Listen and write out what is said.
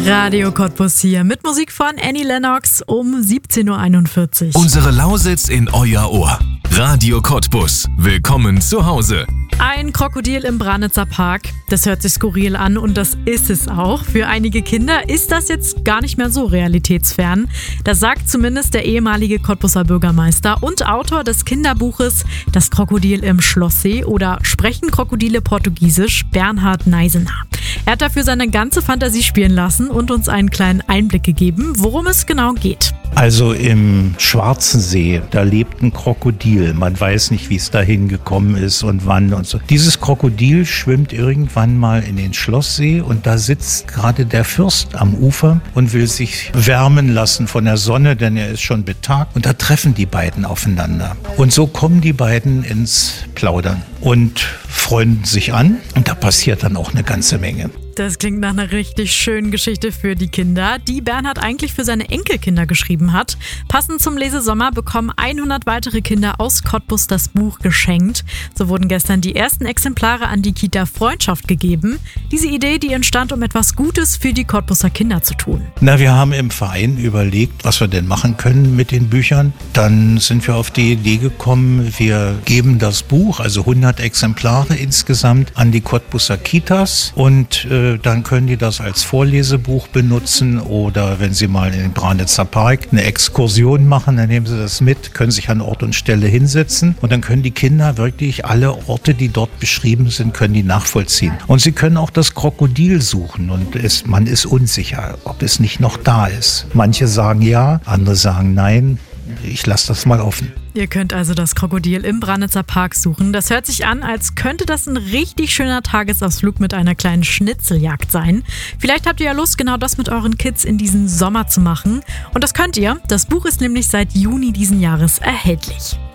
Radio Cottbus hier mit Musik von Annie Lennox um 17.41 Uhr. Unsere Lausitz in euer Ohr. Radio Cottbus. Willkommen zu Hause. Ein Krokodil im Branitzer Park. Das hört sich skurril an und das ist es auch. Für einige Kinder ist das jetzt gar nicht mehr so realitätsfern. Das sagt zumindest der ehemalige Cottbuser Bürgermeister und Autor des Kinderbuches Das Krokodil im Schlosssee oder Sprechen Krokodile Portugiesisch, Bernhard Neisener. Er hat dafür seine ganze Fantasie spielen lassen und uns einen kleinen Einblick gegeben, worum es genau geht. Also im Schwarzen See, da lebt ein Krokodil. Man weiß nicht, wie es dahin gekommen ist und wann und so. Dieses Krokodil schwimmt irgendwann mal in den Schlosssee und da sitzt gerade der Fürst am Ufer und will sich wärmen lassen von der Sonne, denn er ist schon betagt. Und da treffen die beiden aufeinander. Und so kommen die beiden ins Plaudern und freunden sich an. Und da passiert dann auch eine ganze Menge. Das klingt nach einer richtig schönen Geschichte für die Kinder, die Bernhard eigentlich für seine Enkelkinder geschrieben hat. Passend zum Lesesommer bekommen 100 weitere Kinder aus Cottbus das Buch geschenkt. So wurden gestern die ersten Exemplare an die Kita Freundschaft gegeben. Diese Idee, die entstand, um etwas Gutes für die Cottbuser Kinder zu tun. Wir haben im Verein überlegt, was wir denn machen können mit den Büchern. Dann sind wir auf die Idee gekommen, wir geben das Buch, also 100 Exemplare insgesamt, an die Cottbuser Kitas und dann können die das als Vorlesebuch benutzen oder wenn sie mal in den Branitzer Park eine Exkursion machen, dann nehmen sie das mit, können sich an Ort und Stelle hinsetzen und dann können die Kinder wirklich alle Orte, die dort beschrieben sind, können die nachvollziehen. Und sie können auch das Krokodil suchen und man ist unsicher, ob es nicht noch da ist. Manche sagen ja, andere sagen nein. Ich lasse das mal offen. Ihr könnt also das Krokodil im Branitzer Park suchen. Das hört sich an, als könnte das ein richtig schöner Tagesausflug mit einer kleinen Schnitzeljagd sein. Vielleicht habt ihr ja Lust, genau das mit euren Kids in diesem Sommer zu machen. Und das könnt ihr. Das Buch ist nämlich seit Juni diesen Jahres erhältlich.